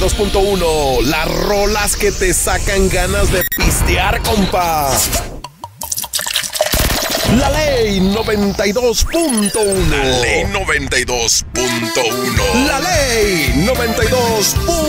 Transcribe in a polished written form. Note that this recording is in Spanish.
92.1. Las rolas que te sacan ganas de pistear, compa. La Ley 92.1. La Ley 92.1. La Ley 92.1.